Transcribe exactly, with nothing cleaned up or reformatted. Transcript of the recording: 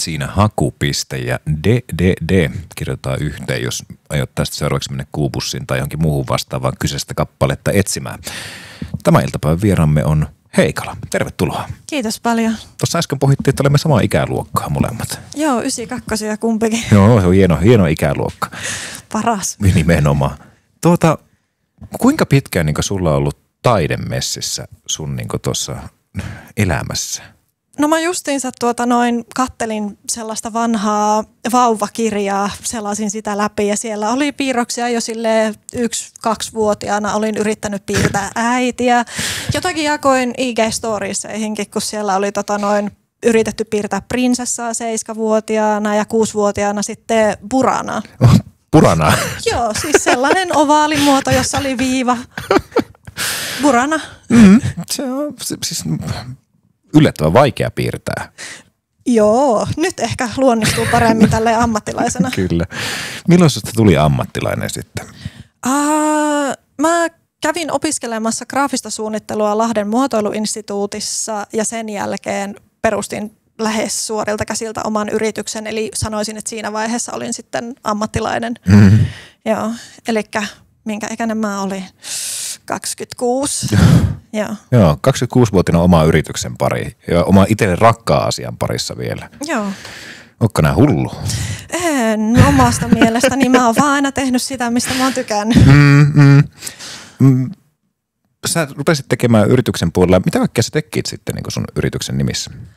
siinä hakupiste ja D D D kirjoitetaan yhteen, jos aiot tästä seuraavaksi mennä Kuubussiin tai johonkin muuhun vastaavaan kyseistä kappaletta etsimään. Tämä iltapäivän vieraamme on Heikala. Tervetuloa. Kiitos paljon. Tuossa äsken pohittiin, että olemme samaa ikäluokkaa molemmat. Joo, yhdeksänkymmentäkaksi ja kumpikin. Joo, se on hieno, hieno ikäluokka. Paras. Nimenomaan. Tuota, kuinka pitkään niin sulla on ollut taidemessissä sun niin tuossa elämässä? No mä justiinsa tuota noin kattelin sellaista vanhaa vauvakirjaa, selasin sitä läpi ja siellä oli piirroksia jo silleen yksi-kaksivuotiaana. Olin yrittänyt piirtää äitiä. Jotakin jakoin I G-storieseihinkin, kun siellä oli tota noin yritetty piirtää prinsessaa seiskavuotiaana ja kuusivuotiaana sitten Buranaa. Oh, Buranaa? Joo, siis sellainen ovaalimuoto, jossa oli viiva. Burana. Mm, se on siis yllättävän vaikea piirtää. Joo, nyt ehkä luonnistuu paremmin tälleen ammattilaisena. Kyllä. Milloin sinusta tuli ammattilainen sitten? Uh, mä kävin opiskelemassa graafista suunnittelua Lahden muotoiluinstituutissa ja sen jälkeen perustin lähes suorilta käsiltä oman yrityksen. Eli sanoisin, että siinä vaiheessa olin sitten ammattilainen. Mm-hmm. Joo, elikkä minkä ikäinen mä olin? kaksikymmentäkuusi. Joo. Joo, kaksikymmentäkuusivuotiaana oma yrityksen pari ja oma itselle rakkaan asian parissa vielä. Joo. Ootko nää hullu? En omasta mielestäni. Mä oon vaan aina tehnyt sitä, mistä mä oon tykännyt. Mm, mm, mm. Sä rupesit tekemään yrityksen puolella. Mitä kaikkea sä tekit sitten niin sun yrityksen nimissä?